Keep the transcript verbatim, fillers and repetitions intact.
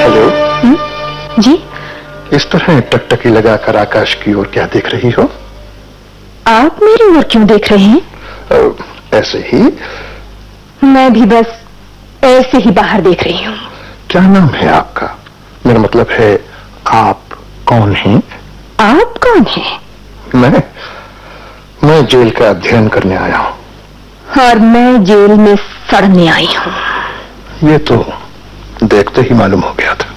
Hello. जी। इस तरह टकटकी लगाकर आकाश की ओर क्या देख रही हो? आप मेरी ओर क्यों देख रहे हैं? आ, ऐसे ही। मैं भी बस ऐसे ही बाहर देख रही हूँ। क्या नाम है आपका? मेरा मतलब है आप कौन हैं? आप कौन हैं? मैं मैं जेल का अध्ययन करने आया हूँ। और मैं जेल में सड़ने आई हूँ। ये तो देखते ही मालूम हो गया था।